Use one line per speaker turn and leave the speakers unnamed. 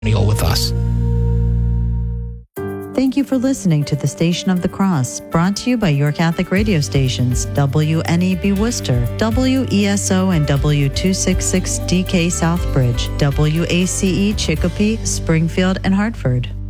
with us.
Thank you for listening to the Station of the Cross, brought to you by your Catholic radio stations, WNEB Worcester, WESO and W266DK Southbridge, WACE Chicopee, Springfield, and Hartford.